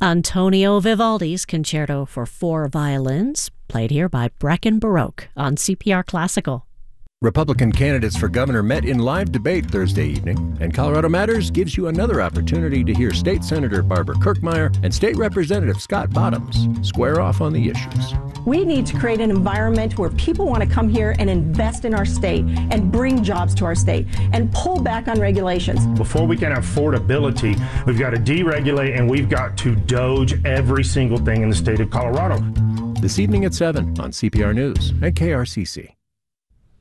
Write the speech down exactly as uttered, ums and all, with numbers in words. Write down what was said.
Antonio Vivaldi's Concerto for Four Violins, played here by Brecken Baroque on C P R Classical. Republican candidates for governor met in live debate Thursday evening, and Colorado Matters gives you another opportunity to hear State Senator Barbara Kirkmeyer and State Representative Scott Bottoms square off on the issues. We need to create an environment where people want to come here and invest in our state and bring jobs to our state and pull back on regulations. Before we can have affordability, we've got to deregulate and we've got to doge every single thing in the state of Colorado. This evening at seven on C P R News and K R C C.